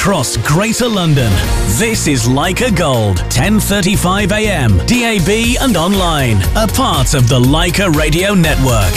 across Greater London. This is Leica Gold, 10:35 a.m, DAB and online. A part of the Leica Radio Network.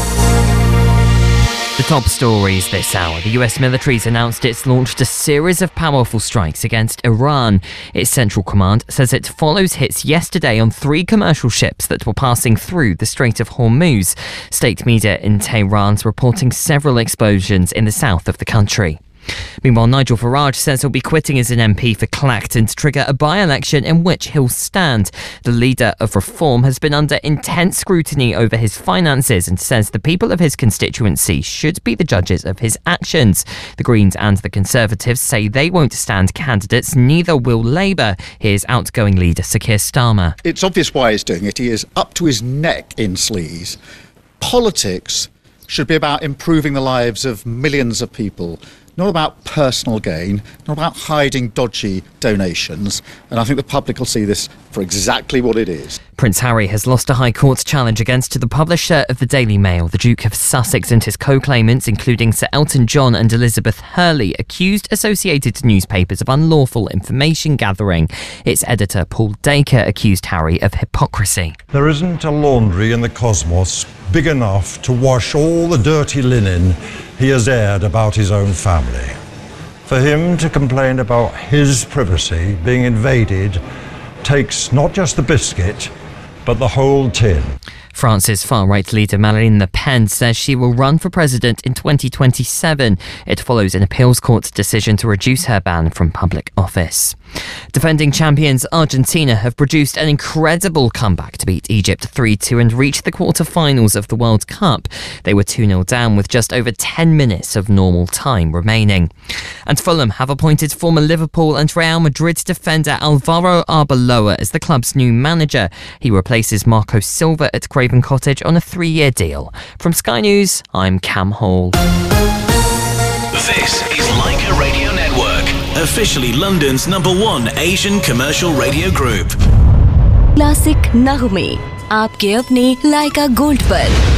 The top stories this hour. The US military's announced it's launched a series of powerful strikes against Iran. Its Central Command says it follows hits yesterday on 3 commercial ships that were passing through the Strait of Hormuz. State media in Tehran's reporting several explosions in the south of the country. Meanwhile, Nigel Farage says he'll be quitting as an MP for Clacton to trigger a by-election in which he'll stand. The leader of Reform has been under intense scrutiny over his finances and says the people of his constituency should be the judges of his actions. The Greens and the Conservatives say they won't stand candidates, neither will Labour. Here's outgoing leader Sir Keir Starmer. It's obvious why he's doing it. He is up to his neck in sleaze. Politics should be about improving the lives of millions of people, not about personal gain, not about hiding dodgy donations. And I think the public will see this for exactly what it is. Prince Harry has lost a High Court challenge against the publisher of the Daily Mail. The Duke of Sussex and his co-claimants, including Sir Elton John and Elizabeth Hurley, accused associated newspapers of unlawful information gathering. Its editor, Paul Dacre, accused Harry of hypocrisy. There isn't a laundry in the cosmos big enough to wash all the dirty linen he has aired about his own family. For him to complain about his privacy being invaded takes not just the biscuit, but the whole tin. France's far-right leader Marine Le Pen says she will run for president in 2027. It follows an appeals court's decision to reduce her ban from public office. Defending champions Argentina have produced an incredible comeback to beat Egypt 3-2 and reach the quarter-finals of the World Cup. They were 2-0 down with just over 10 minutes of normal time remaining. And Fulham have appointed former Liverpool and Real Madrid defender Alvaro Arbeloa as the club's new manager. He replaces Marco Silva at Craven Cottage on a 3-year deal. From Sky News, I'm Cam Hall. This is Leica Radio Network, officially London's #1 Asian commercial radio group. Classic नगमे आपके अपने लाइका gold पर।